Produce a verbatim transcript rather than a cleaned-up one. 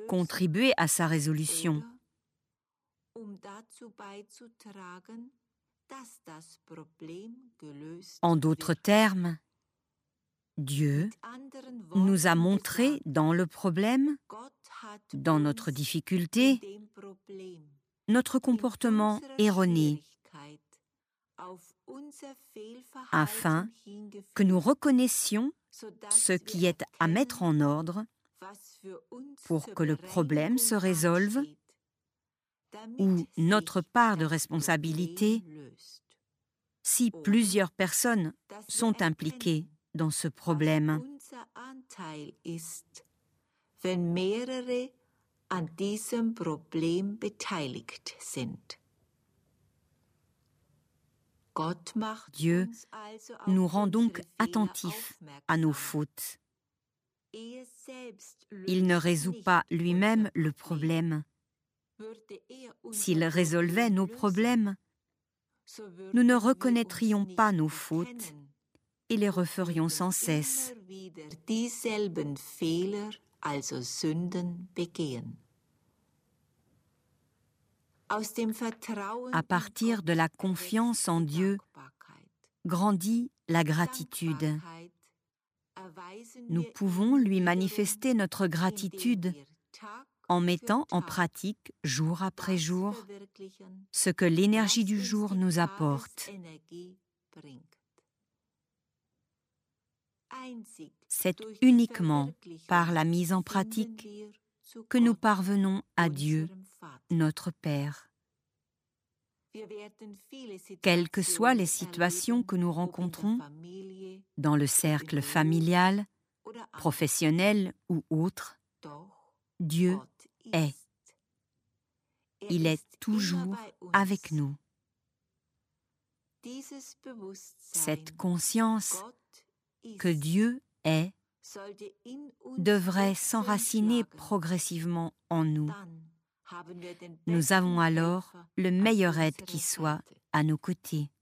contribuer à sa résolution. En d'autres termes, Dieu nous a montré dans le problème, dans notre difficulté, notre comportement erroné, afin que nous reconnaissions ce qui est à mettre en ordre pour que le problème se résolve, ou notre part de responsabilité si plusieurs personnes sont impliquées dans ce problème. Dieu nous rend donc attentifs à nos fautes. Il ne résout pas lui-même le problème. S'il résolvait nos problèmes, nous ne reconnaîtrions pas nos fautes et les referions sans cesse. À partir de la confiance en Dieu, grandit la gratitude. Nous pouvons lui manifester notre gratitude en mettant en pratique jour après jour ce que l'énergie du jour nous apporte. C'est uniquement par la mise en pratique que nous parvenons à Dieu, notre Père. Quelles que soient les situations que nous rencontrons, dans le cercle familial, professionnel ou autre, Dieu est. Il est toujours avec nous. Cette conscience que Dieu est devrait s'enraciner progressivement en nous. Nous avons alors le meilleur aide qui soit à nos côtés.